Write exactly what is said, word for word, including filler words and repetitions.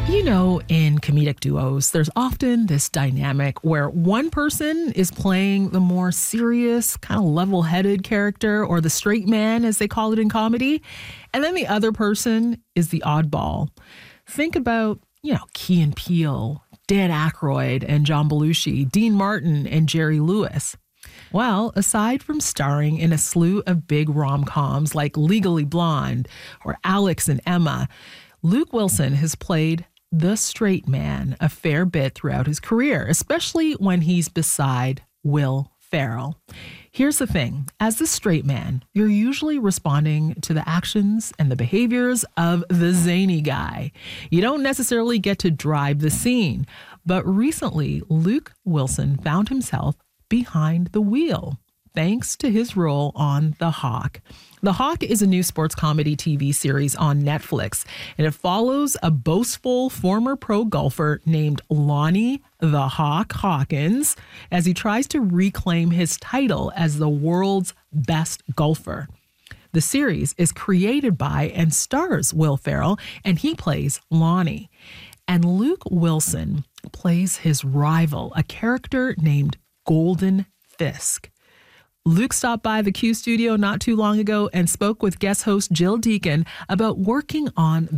You know, in comedic duos, there's often this dynamic where one person is playing the more serious, kind of level-headed character, or the straight man, as they call it in comedy, and then the other person is the oddball. Think about, you know, Key and Peele, Dan Aykroyd and John Belushi, Dean Martin and Jerry Lewis. Well, aside from starring in a slew of big rom-coms like Legally Blonde or Alex and Emma, Luke Wilson has played the straight man a fair bit throughout his career, especially when he's beside Will Ferrell. Here's the thing. As the straight man, you're usually responding to the actions and the behaviors of the zany guy. You don't necessarily get to drive the scene. But recently, Luke Wilson found himself behind the wheel, thanks to his role on The Hawk. The Hawk is a new sports comedy T V series on Netflix, and it follows a boastful former pro golfer named Lonnie the Hawk Hawkins as he tries to reclaim his title as the world's best golfer. The series is created by and stars Will Ferrell, and he plays Lonnie. And Luke Wilson plays his rival, a character named Golden Fisk. Luke stopped by the Q studio not too long ago and spoke with guest host Jill Deacon about working on